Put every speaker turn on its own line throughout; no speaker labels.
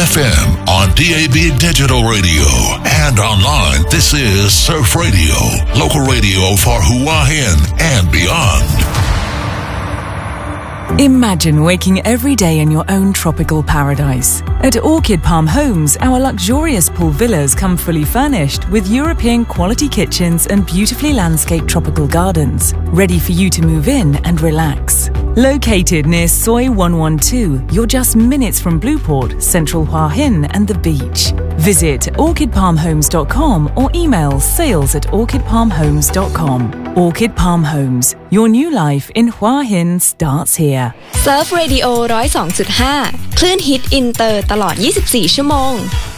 FM on DAB Digital Radio and online. This is Surf Radio, local radio for Hua Hin and beyond.
Imagine waking every day in your own tropical paradise. At Orchid Palm Homes, our luxurious pool villas come fully furnished with European quality kitchens and beautifully landscaped tropical gardens, ready for you to move in and relax. Located near Soi 112, you're just minutes from Blueport, Central Hua Hin and the beach. Visit orchidpalmhomes.com or email sales@orchidpalmhomes.com. Orchid Palm Homes, your new life in Hua Hin starts here.
Surf Radio 102.5 คลื่นฮิตอินเตอร์ตลอด 24 ชั่วโมง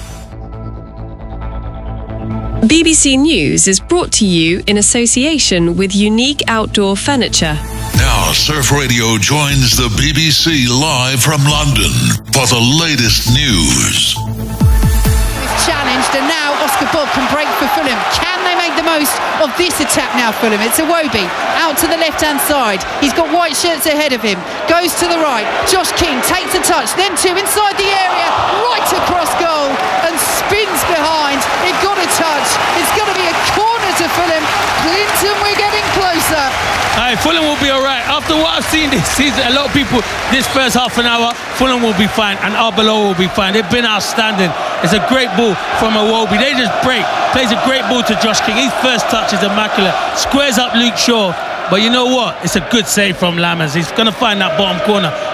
BBC News is brought to you in association with Unique Outdoor Furniture.
Now, Surf Radio joins the BBC live from London for the latest news.
Challenged, and now Oscar Bob can break for Fulham. Can they make the most of this attack now, Fulham? It's Iwobi out to the left-hand side. He's got white shirts ahead of him. Goes to the right. Josh King takes a touch, then two inside the area, right across goal, and spins behind. It got a touch. It's going to be a corner to Fulham. Clinton, we're getting closer.
Fulham will be all right. After what I've seen this season, a lot of people, this first half an hour, Fulham will be fine and Arbeloa will be fine. They've been outstanding. It's a great ball from Iwobi. They just break. Plays a great ball to Josh King. His first touch is immaculate. Squares up Luke Shaw. But you know what? It's a good save from Lammers. He's going to find that bottom corner.